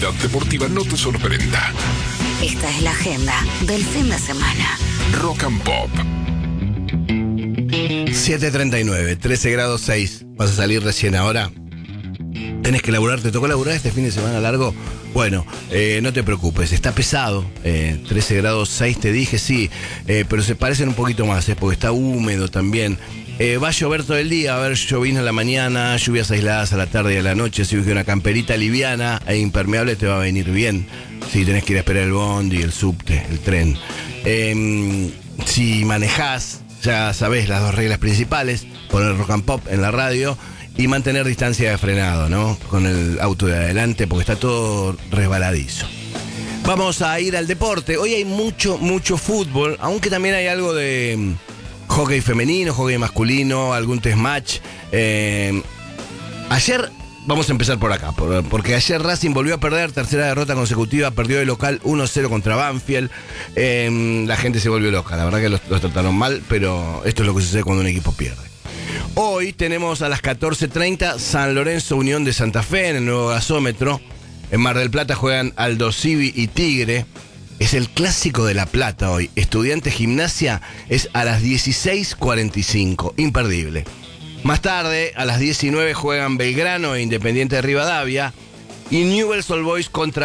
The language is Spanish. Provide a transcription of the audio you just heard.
La deportiva no te sorprenda. Esta es la agenda del fin de semana. Rock and Pop. 7:39, 13 grados 6. Vas a salir recién ahora. Tenés que laburar, ¿te tocó laburar este fin de semana largo? Bueno, no te preocupes, está pesado. 13 grados 6 te dije, sí, pero se parecen un poquito más, porque está húmedo también. Va a llover todo el día, va a haber llovizna en la mañana, lluvias aisladas a la tarde y a la noche, así que una camperita liviana e impermeable te va a venir bien. Si tenés que ir a esperar el bondi, el subte, el tren. Si manejás, ya sabés las dos reglas principales: poner Rock and Pop en la radio y mantener distancia de frenado, ¿no? Con el auto de adelante, porque está todo resbaladizo. Vamos a ir al deporte. Hoy hay mucho fútbol, aunque también hay algo de hockey femenino, hockey masculino, algún test match. Ayer, vamos a empezar por acá, porque ayer Racing volvió a perder, tercera derrota consecutiva, perdió de local 1-0 contra Banfield. La gente se volvió loca, la verdad que los trataron mal, pero esto es lo que sucede cuando un equipo pierde. Hoy tenemos a las 14:30 San Lorenzo Unión de Santa Fe en el nuevo gasómetro. En Mar del Plata juegan Aldo Civi y Tigre. Es el clásico de La Plata hoy. Estudiantes Gimnasia es a las 16:45. Imperdible. Más tarde, a las 19 juegan Belgrano e Independiente de Rivadavia. Y Newell's Old Boys contra